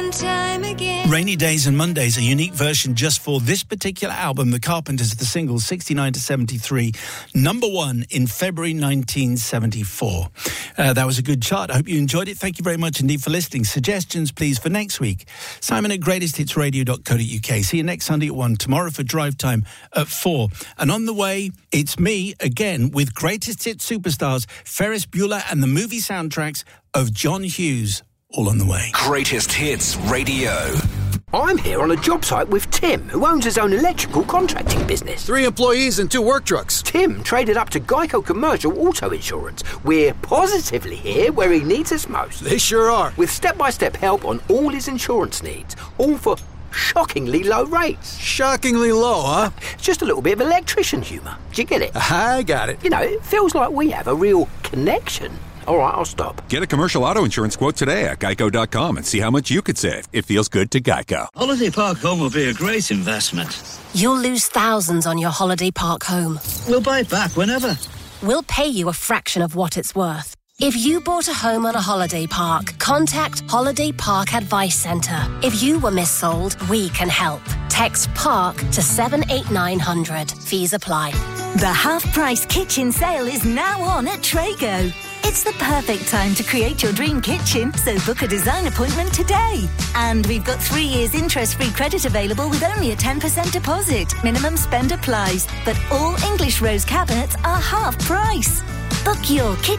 and time again. Rainy Days and Mondays, a unique version just for this particular album, The Carpenters, the single 69 to 73, number one in February 1974. That was a good chart. I hope you enjoyed it. Thank you very much indeed for listening. Suggestions, please, for next week. Simon at greatesthitsradio.co.uk. See you next Sunday at 1, tomorrow for Drive Time at 4. And on the way, it's me again with Greatest Hits Superstars, Ferris Bueller and the movie soundtracks of John Hughes. All on the way. Greatest Hits Radio. I'm here on a job site with Tim, who owns his own electrical contracting business. 3 employees and 2 work trucks. Tim traded up to Geico Commercial Auto Insurance. We're positively here where he needs us most. They sure are. With step-by-step help on all his insurance needs, all for shockingly low rates. Shockingly low, huh? It's just a little bit of electrician humour. Do you get it? I got it. You know, it feels like we have a real connection. All right, I'll stop. Get a commercial auto insurance quote today at geico.com and see how much you could save. It feels good to Geico. Holiday Park Home will be a great investment. You'll lose thousands on your Holiday Park Home. We'll buy it back whenever. We'll pay you a fraction of what it's worth. If you bought a home on a holiday park, contact Holiday Park Advice Centre. If you were missold, we can help. Text PARK to 78900. Fees apply. The half-price kitchen sale is now on at Trago. It's the perfect time to create your dream kitchen, so book a design appointment today. And we've got 3 years interest-free credit available with only a 10% deposit. Minimum spend applies, but all English rose cabinets are half price. Book your kitchen